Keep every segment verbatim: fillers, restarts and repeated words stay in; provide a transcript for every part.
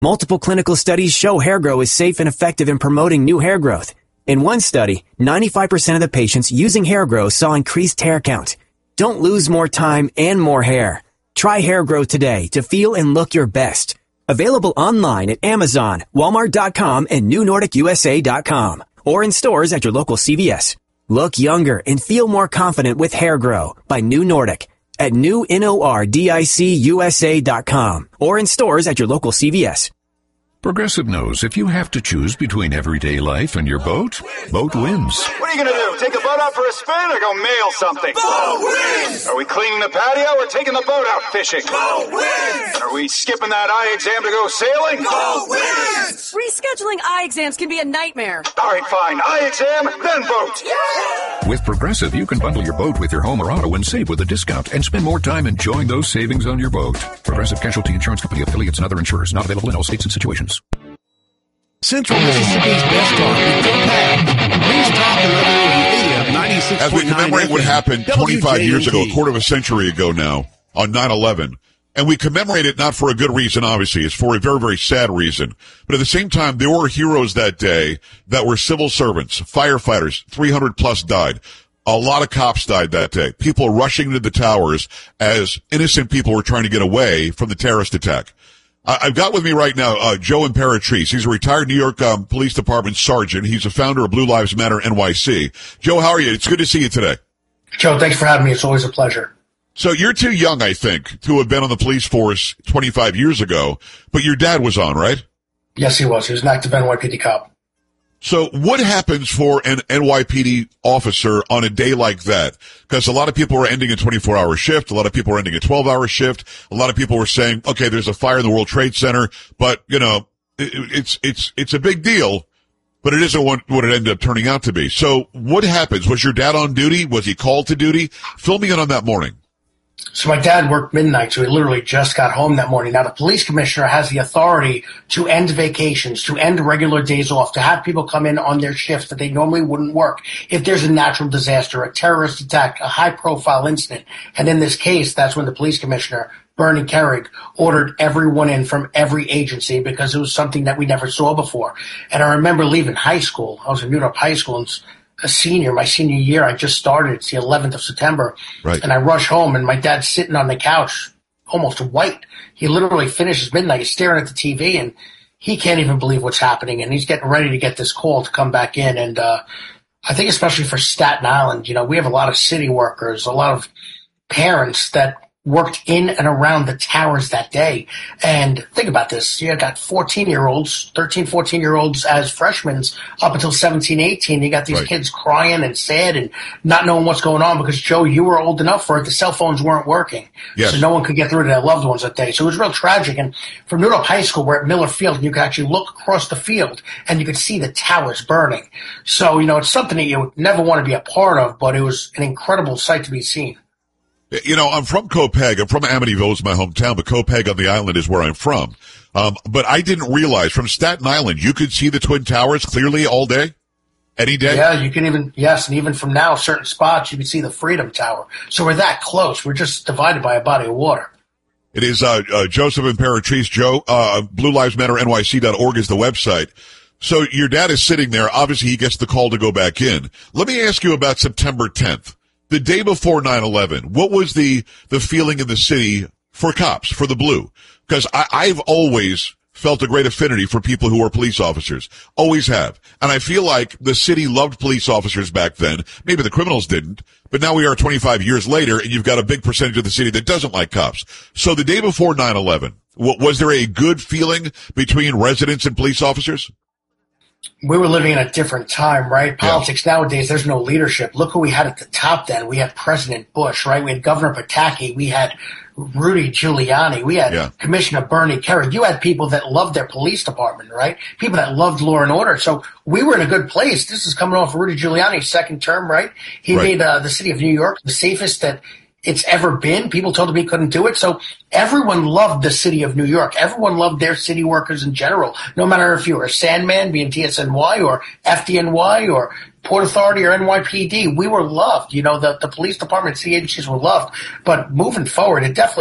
Multiple clinical studies show hair grow is safe and effective in promoting new hair growth. In one study, ninety-five percent of the patients using hair grow saw increased hair count. Don't lose more time and more hair. Try Hair Grow today to feel and look your best. Available online at Amazon, Walmart dot com, and New Nordic U S A dot com, or in stores at your local C V S. Look younger and feel more confident with Hair Grow by New Nordic at new nordic U S A dot com, or in stores at your local C V S. Progressive knows if you have to choose between everyday life and your boat, boat wins. What are you going to do? Take the boat out for a spin or go mail something? Boat wins! Are we cleaning the patio or taking the boat out fishing? Boat wins! Are we skipping that eye exam to go sailing? Boat wins! Rescheduling eye exams can be a nightmare. All right, fine. Eye exam, then boat. Yeah! With Progressive, you can bundle your boat with your home or auto and save with a discount and spend more time enjoying those savings on your boat. Progressive Casualty Insurance Company, affiliates, and other insurers. Not available in all states and situations. Central Mississippi's best talk with Bill Pack. News Talk eleven ninety-six As we commemorate what happened twenty-five years ago, a quarter of a century ago now, on nine eleven, and we commemorate it not for a good reason, obviously. It's for a very, very sad reason. But at the same time, there were heroes that day that were civil servants, firefighters, three hundred plus died. A lot of cops died that day. People rushing to the towers as innocent people were trying to get away from the terrorist attack. I've got with me right now uh, Joe Imperatrice. He's a retired New York um, Police Department sergeant. He's a founder of Blue Lives Matter N Y C. Joe, how are you? It's good to see you today. Joe, thanks for having me. It's always a pleasure. So you're too young, I think, to have been on the police force twenty-five years ago, but your dad was on, right? Yes, he was. He was an active N Y P D cop. So what happens for an N Y P D officer on a day like that? Because a lot of people were ending a twenty-four hour shift. A lot of people were ending a twelve hour shift. A lot of people were saying, okay, there's a fire in the World Trade Center, but, you know, it, it's, it's, it's a big deal, but it isn't what, what it ended up turning out to be. So what happens? Was your dad on duty? Was he called to duty? Fill me in on that morning. So my dad worked midnight, so he literally just got home that morning. Now, the police commissioner has the authority to end vacations, to end regular days off, to have people come in on their shifts that they normally wouldn't work if there's a natural disaster, a terrorist attack, a high-profile incident. And in this case, that's when the police commissioner, Bernie Kerik, ordered everyone in from every agency because it was something that we never saw before. And I remember leaving high school. I was in New York High School, and a senior, my senior year. I just started. It's the eleventh of September. Right. And I rush home, and my dad's sitting on the couch, almost white. He literally finishes midnight. He's staring at the T V, and he can't even believe what's happening. And he's getting ready to get this call to come back in. And uh I think especially for Staten Island, you know, we have a lot of city workers, a lot of parents that worked in and around the towers that day. And think about this. You got fourteen-year-olds, thirteen, fourteen-year-olds as freshmen up until seventeen, eighteen. You got these right. kids crying and sad and not knowing what's going on because, Joe, you were old enough for it. The cell phones weren't working. Yes. So no one could get through to their loved ones that day. So it was real tragic. And from New York High School, we're at Miller Field, and you could actually look across the field and you could see the towers burning. So, you know, it's something that you would never want to be a part of, but it was an incredible sight to be seen. You know, I'm from Copiague. I'm from Amityville, is my hometown, but Copiague on the island is where I'm from. Um, but I didn't realize from Staten Island you could see the Twin Towers clearly all day, any day. Yeah, you can even, yes, and even from now, certain spots you can see the Freedom Tower. So we're that close. We're just divided by a body of water. It is uh, uh Joseph Imperatrice. Joe, uh, Blue Lives Matter N Y C dot org is the website. So your dad is sitting there. Obviously, he gets the call to go back in. Let me ask you about September tenth. The day before nine eleven, what was the, the feeling in the city for cops, for the blue? Because I've always felt a great affinity for people who are police officers. Always have. And I feel like the city loved police officers back then. Maybe the criminals didn't, but now we are twenty-five years later, and you've got a big percentage of the city that doesn't like cops. So the day before nine eleven, was there a good feeling between residents and police officers? We were living in a different time, right? Politics yeah. nowadays, there's no leadership. Look who we had at the top then. We had President Bush, right? We had Governor Pataki. We had Rudy Giuliani. We had yeah. Commissioner Bernie Kerik. You had people that loved their police department, right? People that loved law and order. So we were in a good place. This is coming off Rudy Giuliani's second term, right? He right. made uh, the city of New York the safest that it's ever been. People told him he couldn't do it. So everyone loved the city of New York. Everyone loved their city workers in general. No matter if you were a Sandman, being T S N Y, or F D N Y, or Port Authority, or N Y P D, we were loved. You know, the, the police department, city agencies were loved. But moving forward, it definitely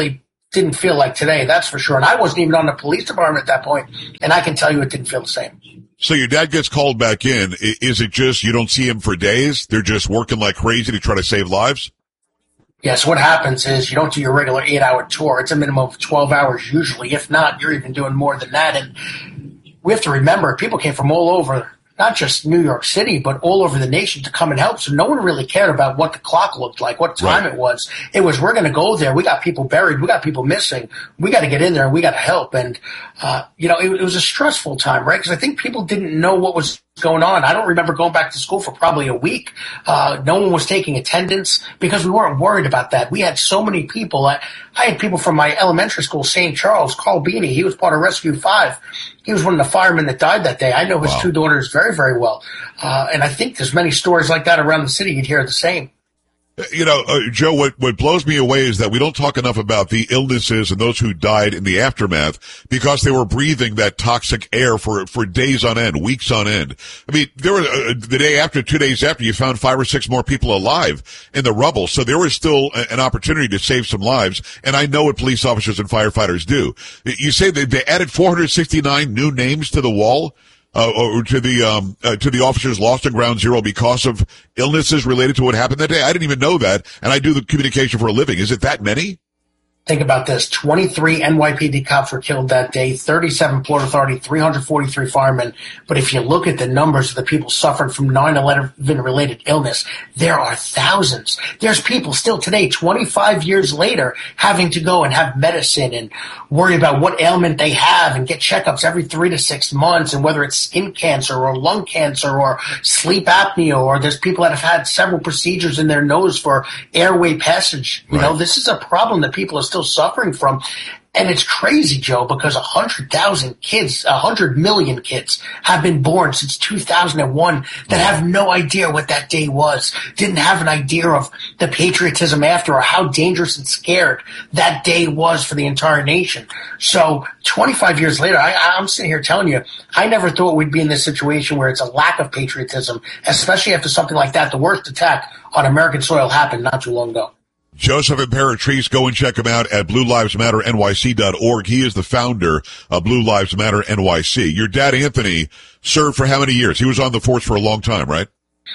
didn't feel like today, that's for sure. And I wasn't even on the police department at that point, and I can tell you it didn't feel the same. So your dad gets called back in. Is it just you don't see him for days? They're just working like crazy to try to save lives? Yes, what happens is you don't do your regular eight-hour tour. It's a minimum of twelve hours usually. If not, you're even doing more than that. And we have to remember, people came from all over, not just New York City, but all over the nation to come and help. So no one really cared about what the clock looked like, what time right. it was. It was, we're going to go there. We got people buried. We got people missing. We got to get in there and we got to help. And, uh, you know, it, it was a stressful time, right? Because I think people didn't know what was going on. I don't remember going back to school for probably a week. Uh, no one was taking attendance because we weren't worried about that. We had so many people. I, I had people from my elementary school, Saint Charles, Carl Beanie. He was part of Rescue five. He was one of the firemen that died that day. I know his wow. two daughters very, very well. Uh, and I think there's many stories like that around the city. You'd hear the same. You know, uh, Joe, what, what blows me away is that we don't talk enough about the illnesses and those who died in the aftermath because they were breathing that toxic air for, for days on end, weeks on end. I mean, there were, uh, the day after, two days after, you found five or six more people alive in the rubble. So there was still a, an opportunity to save some lives. And I know what police officers and firefighters do. You say they, they added four hundred sixty-nine new names to the wall? Uh, or to the, um, uh, to the officers lost on Ground Zero because of illnesses related to what happened that day. I didn't even know that. And I do the communication for a living. Is it that many? Think about this. twenty-three N Y P D cops were killed that day, thirty-seven Port Authority, three hundred forty-three firemen. But if you look at the numbers of the people suffering from nine eleven related illness, there are thousands. There's people still today, twenty-five years later, having to go and have medicine and worry about what ailment they have and get checkups every three to six months and whether it's skin cancer or lung cancer or sleep apnea, or there's people that have had several procedures in their nose for airway passage. You right. know, this is a problem that people are still suffering from. And it's crazy, Joe, because one hundred thousand kids, one hundred million kids have been born since two thousand one that have no idea what that day was, didn't have an idea of the patriotism after or how dangerous and scared that day was for the entire nation. So twenty-five years later, I, I'm sitting here telling you, I never thought we'd be in this situation where it's a lack of patriotism, especially after something like that. The worst attack on American soil happened not too long ago. Joseph Imperatrice, go and check him out at blue lives matter N Y C dot org. He is the founder of Blue Lives Matter N Y C. Your dad, Anthony, served for how many years? He was on the force for a long time, right?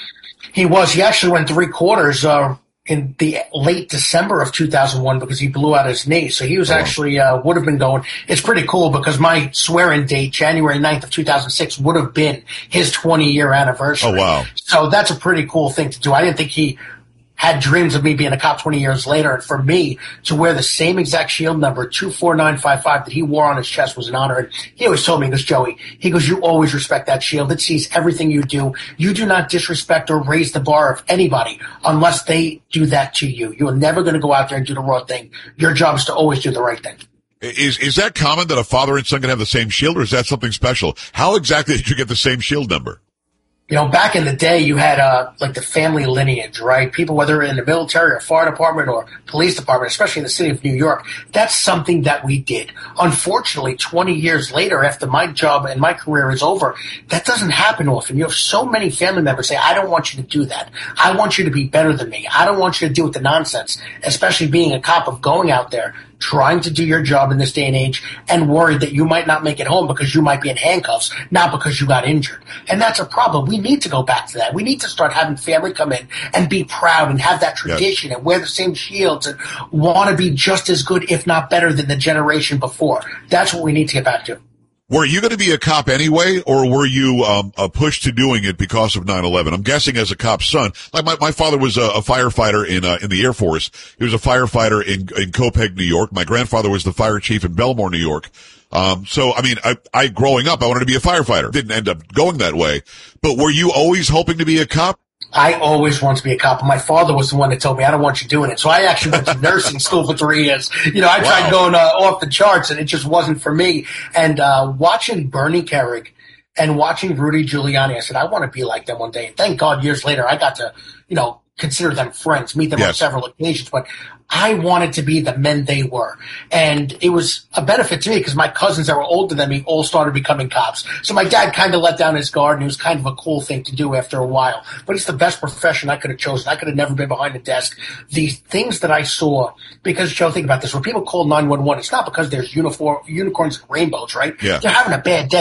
He was. He actually went three quarters uh, in the late December of two thousand one because he blew out his knee. So he was oh. actually, uh, would have been going. It's pretty cool because my swearing date, January ninth of two thousand six, would have been his twenty-year anniversary. Oh, wow. So that's a pretty cool thing to do. I didn't think he had dreams of me being a cop twenty years later, and for me to wear the same exact shield number, two four nine five five, that he wore on his chest was an honor. And he always told me, he goes, Joey, he goes, you always respect that shield. It sees everything you do. You do not disrespect or raise the bar of anybody unless they do that to you. You're never going to go out there and do the wrong thing. Your job is to always do the right thing. Is is that common that a father and son can have the same shield, or is that something special? How exactly did you get the same shield number? You know, back in the day, you had, uh, like the family lineage, right? People, whether in the military or fire department or police department, especially in the city of New York, that's something that we did. Unfortunately, twenty years later, after my job and my career is over, that doesn't happen often. You have so many family members say, I don't want you to do that. I want you to be better than me. I don't want you to deal with the nonsense, especially being a cop, of going out there, trying to do your job in this day and age and worried that you might not make it home because you might be in handcuffs, not because you got injured. And that's a problem. We need to go back to that. We need to start having family come in and be proud and have that tradition yes. and wear the same shields and want to be just as good, if not better, than the generation before. That's what we need to get back to. Were you going to be a cop anyway, or were you um, uh, pushed to doing it because of nine eleven? I'm guessing as a cop's son. Like my, my father was a, a firefighter in uh, in the Air Force. He was a firefighter in in Copiague, New York. My grandfather was the fire chief in Belmore, New York. Um, so I mean, I, I growing up, I wanted to be a firefighter. Didn't end up going that way. But were you always hoping to be a cop? I always wanted to be a cop. My father was the one that told me, I don't want you doing it. So I actually went to nursing school for three years. You know, I wow. tried going uh, off the charts, and it just wasn't for me. And uh watching Bernie Kerik and watching Rudy Giuliani, I said, I want to be like them one day. And thank God years later, I got to, you know, consider them friends, meet them on Yes. several occasions, but I wanted to be the men they were. And it was a benefit to me because my cousins that were older than me all started becoming cops. So my dad kind of let down his guard, and it was kind of a cool thing to do after a while. But it's the best profession I could have chosen. I could have never been behind a desk. The things that I saw, because, Joe, think about this. When people call nine one one, it's not because there's uniform, unicorns and rainbows, right? Yeah. They're having a bad day.